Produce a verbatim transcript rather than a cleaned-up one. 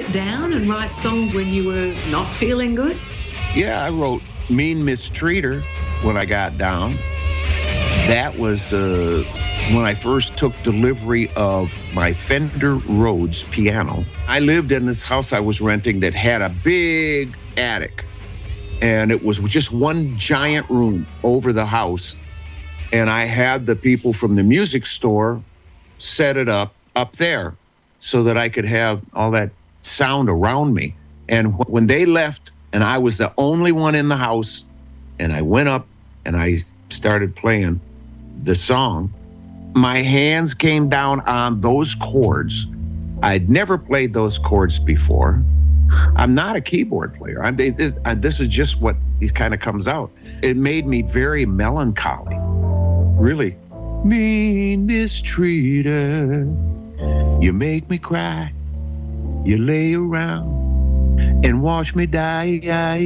it down and write songs when you were not feeling good? Yeah, I wrote Mean Mistreater when I got down. That was uh, when I first took delivery of my Fender Rhodes piano. I lived in this house I was renting that had a big attic. And it was just one giant room over the house. And I had the people from the music store set it up up there so that I could have all that sound around me. And when they left and I was the only one in the house, and I went up and I started playing the song, my hands came down on those chords. I'd never played those chords before. I'm not a keyboard player. I'm, this, uh, this is just what it kind of comes out. It made me very melancholy, really. Mean mistreater, you make me cry. You lay around and watch me die.